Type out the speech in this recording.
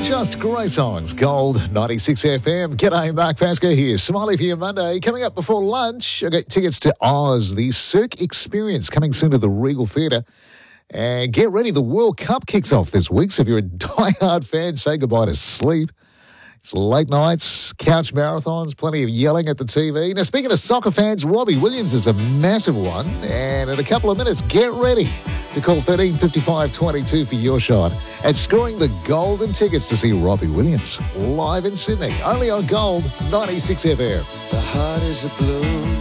Just great songs. Gold 96 FM. G'day, Mark Pascoe here. Smiley for your Monday. Coming up before lunch, I got tickets to Oz, the Cirque Experience, coming soon to the Regal Theatre. And get ready, the World Cup kicks off this week, so if you're a diehard fan, say goodbye to sleep. It's late nights, couch marathons, plenty of yelling at the TV. Now, speaking of soccer fans, Robbie Williams is a massive one. And in a couple of minutes, get ready to call 135522 for your shot at scoring the golden tickets to see Robbie Williams live in Sydney. Only on Gold 96 FM. The heart is a blue.